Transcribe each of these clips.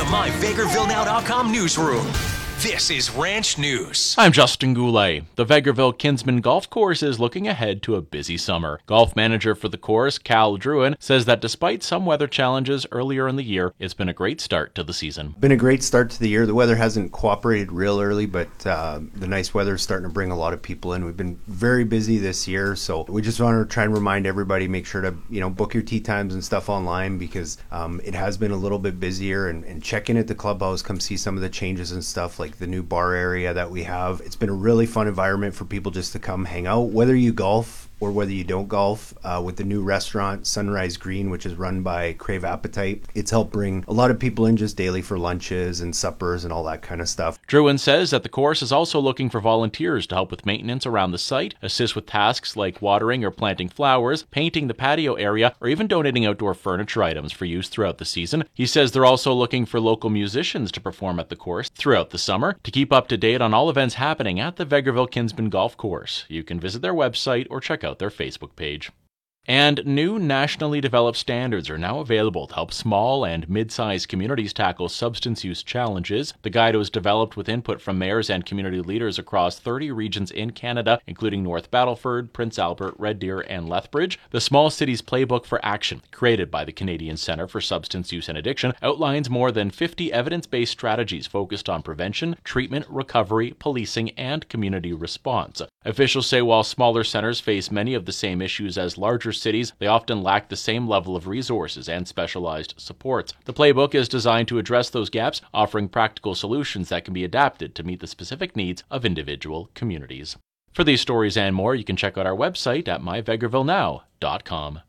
MyVegrevilleNow.com newsroom. This is Ranch News. I'm Justin Goulet. The Vegreville Kinsman Golf Course is looking ahead to a busy summer. Golf manager for the course, Cal Druin, says that despite some weather challenges earlier in the year, it's been a great start to the season. Been a great start to the year. The weather hasn't cooperated real early, but the nice weather is starting to bring a lot of people in. We've been very busy this year, so we just want to try and remind everybody, make sure to book your tee times and stuff online, because it has been a little bit busier, and check in at the clubhouse, come see some of the changes and stuff, like the new bar area that we have. It's been a really fun environment for people just to come hang out, whether you golf or whether you don't golf. With the new restaurant, Sunrise Green, which is run by Crave Appetite, it's helped bring a lot of people in just daily for lunches and suppers and all that kind of stuff. Druin says that the course is also looking for volunteers to help with maintenance around the site, assist with tasks like watering or planting flowers, painting the patio area, or even donating outdoor furniture items for use throughout the season. He says they're also looking for local musicians to perform at the course throughout the summer. To keep up to date on all events happening at the Vegreville Kinsman Golf Course, you can visit their website or check out their Facebook page. And new nationally developed standards are now available to help small and mid-sized communities tackle substance use challenges. The guide was developed with input from mayors and community leaders across 30 regions in Canada, including North Battleford, Prince Albert, Red Deer, and Lethbridge. The Small Cities Playbook for Action, created by the Canadian Centre for Substance Use and Addiction, outlines more than 50 evidence-based strategies focused on prevention, treatment, recovery, policing, and community response. Officials say while smaller centers face many of the same issues as larger cities, they often lack the same level of resources and specialized supports. The playbook is designed to address those gaps, offering practical solutions that can be adapted to meet the specific needs of individual communities. For these stories and more, you can check out our website at myvegrevillenow.com.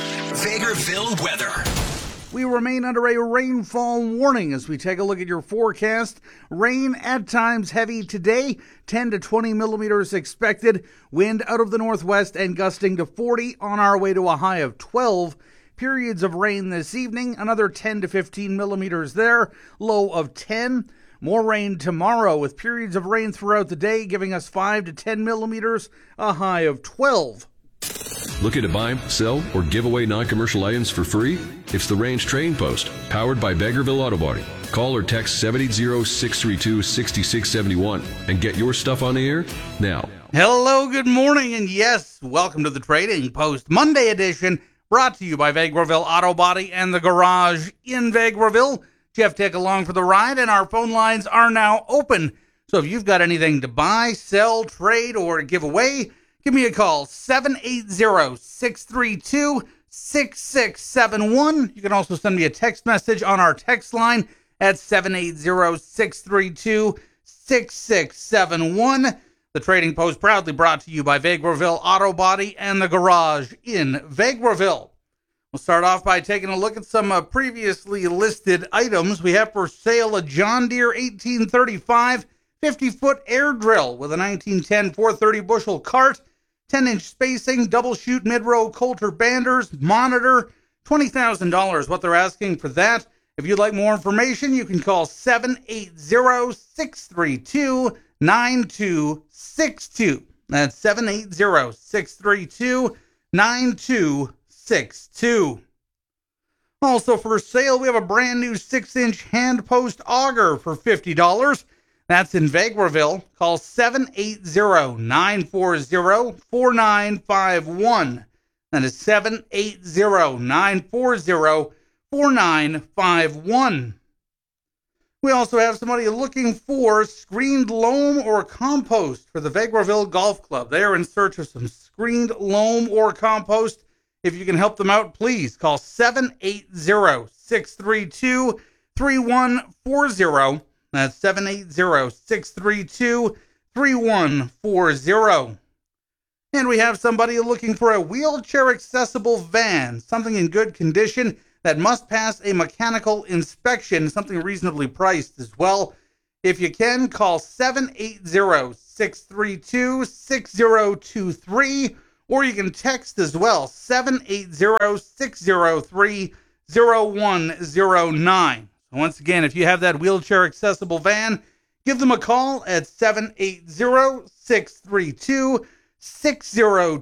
Vegreville weather. We remain under a rainfall warning as we take a look at your forecast. Rain at times heavy today, 10 to 20 millimeters expected. Wind out of the northwest and gusting to 40 on our way to a high of 12. Periods of rain this evening, another 10 to 15 millimeters there, low of 10. More rain tomorrow with periods of rain throughout the day, giving us 5 to 10 millimeters, a high of 12. Looking to buy, sell, or give away non-commercial items for free? It's the Range Trading Post, powered by Vegreville Auto Body. Call or text 780-632-6671 and get your stuff on the air now. Hello, good morning, and yes, welcome to the Trading Post Monday edition, brought to you by Vegreville Auto Body and the Garage in Vegreville. Jeff, take along for the ride, and our phone lines are now open. So if you've got anything to buy, sell, trade, or give away, give me a call, 780-632-6671. You can also send me a text message on our text line at 780-632-6671. The Trading Post proudly brought to you by Vegreville Auto Body and the Garage in Vegreville. We'll start off by taking a look at some previously listed items. We have for sale a John Deere 1835 50-foot air drill with a 1910 430 bushel cart, 10-inch spacing, double chute mid-row Coulter banders, monitor, $20,000 what they're asking for that. If you'd like more information, you can call 780-632-9262. That's 780-632-9262. Also for sale, we have a brand new 6-inch hand post auger for $50. That's in Vegreville. Call 780-940-4951. That is 780-940-4951. We also have somebody looking for screened loam or compost for the Vegreville Golf Club. They are in search of some screened loam or compost. If you can help them out, please call 780-632-3140. That's 780-632-3140. And we have somebody looking for a wheelchair-accessible van, something in good condition that must pass a mechanical inspection, something reasonably priced as well. If you can, call 780-632-6023, or you can text as well, 780-603-0109. Once again, if you have that wheelchair-accessible van, give them a call at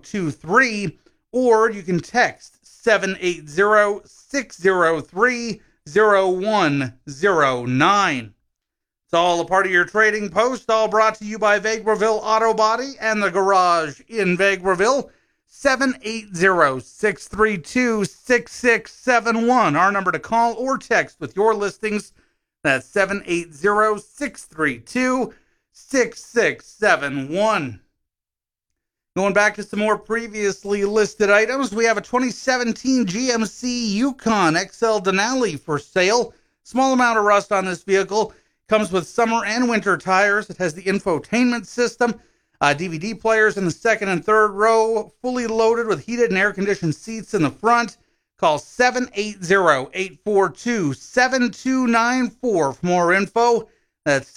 780-632-6023, or you can text 780-603-0109. It's all a part of your trading post, all brought to you by Vegreville Auto Body and the Garage in Vegreville. 780-632-6671. Our number to call or text with your listings. That's 780-632-6671. Going back to some more previously listed items, we have a 2017 GMC Yukon XL Denali for sale. Small amount of rust on this vehicle. Comes with summer and winter tires. It has the infotainment system, DVD players in the second and third row, fully loaded with heated and air-conditioned seats in the front. Call 780-842-7294 for more info. That's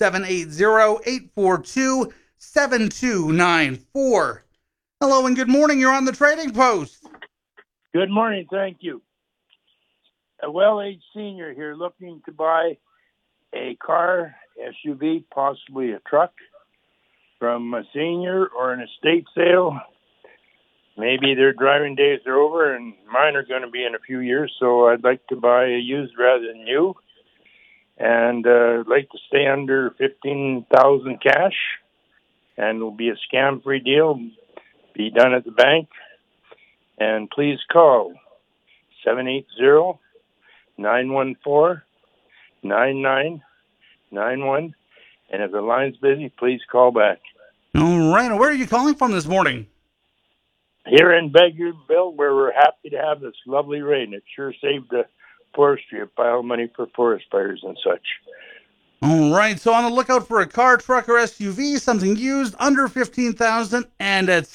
780-842-7294. Hello and good morning. You're on the Trading Post. Good morning. Thank you. A well-aged senior here looking to buy a car, SUV, possibly a truck, from a senior or an estate sale. Maybe their driving days are over, and mine are going to be in a few years, so I'd like to buy a used rather than new, and I'd like to stay under $15,000 cash, and it'll be a scam-free deal, be done at the bank, and please call 780-914-9991, and if the line's busy, please call back. All right. Where are you calling from this morning? Here in Vegreville, where we're happy to have this lovely rain. It sure saved the forestry a pile of money for forest fires and such. All right. So on the lookout for a car, truck, or SUV, something used under $15,000, and at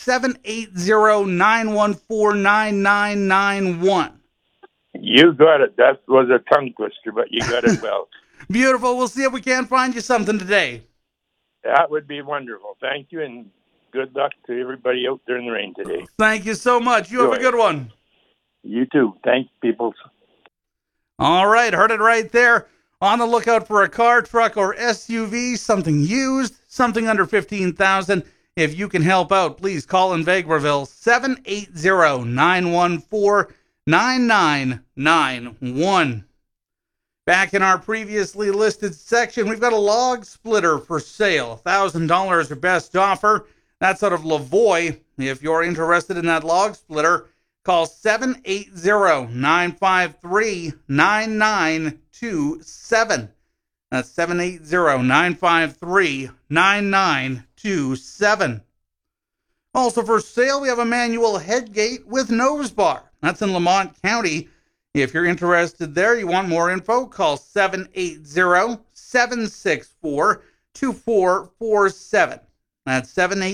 780-914-9991. You got it. That was a tongue twister, but you got it well. Beautiful. We'll see if we can't find you something today. That would be wonderful. Thank you, and good luck to everybody out there in the rain today. Thank you so much. You have a good one. You too. Thanks, people. All right. Heard it right there. On the lookout for a car, truck, or SUV, something used, something under $15,000. If you can help out, please call in Vegreville, 780-914-9991. Back in our previously listed section, we've got a log splitter for sale, $1,000 or best offer. That's out of Lavoie. If you're interested in that log splitter, call 780-953-9927. That's 780-953-9927. Also for sale, we have a manual headgate with nose bar. That's in Lamont County. If you're interested there, you want more info, call 780-764-2447. That's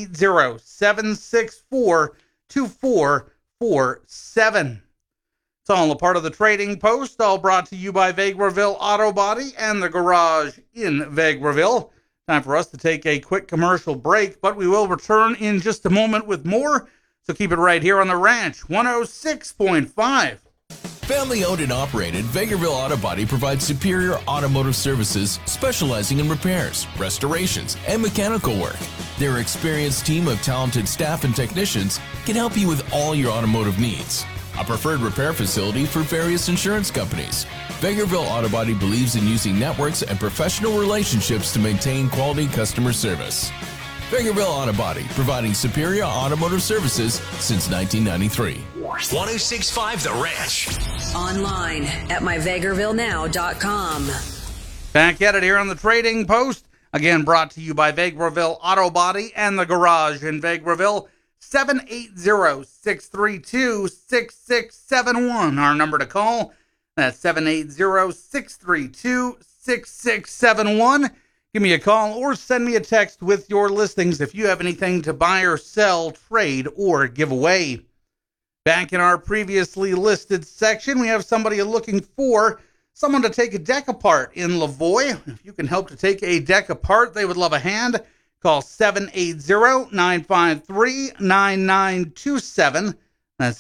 780-764-2447. It's all a part of the Trading Post, all brought to you by Vegreville Auto Body and the Garage in Vegreville. Time for us to take a quick commercial break, but we will return in just a moment with more, so keep it right here on The Ranch 106.5. Family owned and operated, Vegreville Auto Body provides superior automotive services specializing in repairs, restorations, and mechanical work. Their experienced team of talented staff and technicians can help you with all your automotive needs. A preferred repair facility for various insurance companies. Vegreville Auto Body believes in using networks and professional relationships to maintain quality customer service. Vegreville Auto Body, providing superior automotive services since 1993. 1065 The Ranch. Online at myvegrevillenow.com. Back at it here on the Trading Post. Again, brought to you by Vegreville Auto Body and the Garage in Vegreville. 780-632-6671. Our number to call. That's 780-632-6671. Give me a call or send me a text with your listings if you have anything to buy or sell, trade, or give away. Back in our previously listed section, we have somebody looking for someone to take a deck apart in Lavoie. If you can help to take a deck apart, they would love a hand. Call 780-953-9927. That's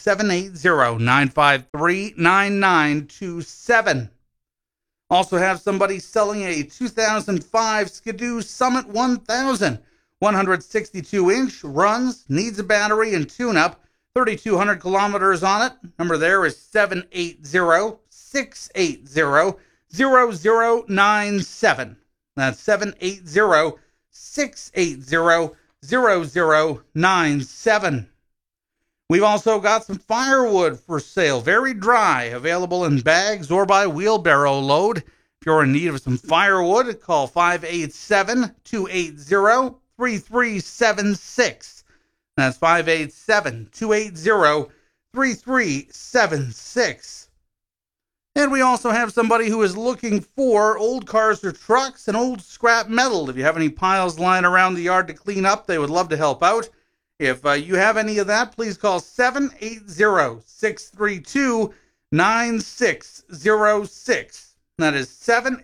780-953-9927. Also have somebody selling a 2005 Skidoo Summit 1000. 162-inch, runs, needs a battery and tune-up. 3,200 kilometers on it. Number there is 780-680 0097. That's 780-680-0097. We've also got some firewood for sale, very dry, available in bags or by wheelbarrow load. If you're in need of some firewood, call 587-280-3376. That's 587-280-3376. And we also have somebody who is looking for old cars or trucks and old scrap metal. If you have any piles lying around the yard to clean up, they would love to help out. If you have any of that, please call 780-632-9606. That is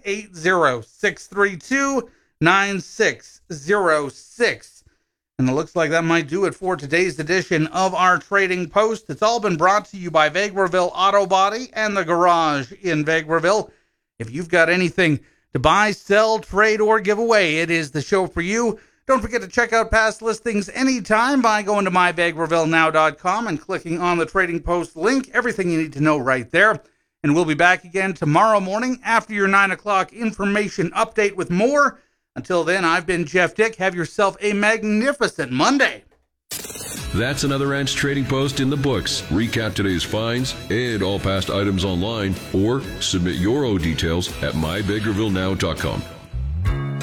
780-632-9606. And it looks like that might do it for today's edition of our Trading Post. It's all been brought to you by Vegreville Auto Body and the Garage in Vegreville. If you've got anything to buy, sell, trade, or give away, it is the show for you. Don't forget to check out past listings anytime by going to myvegrevillenow.com and clicking on the Trading Post link. Everything you need to know right there. And we'll be back again tomorrow morning after your 9 o'clock information update with more. Until then, I've been Jeff Dick. Have yourself a magnificent Monday. That's another Ranch Trading Post in the books. Recap today's finds and all past items online, or submit your own details at myvegrevillenow.com.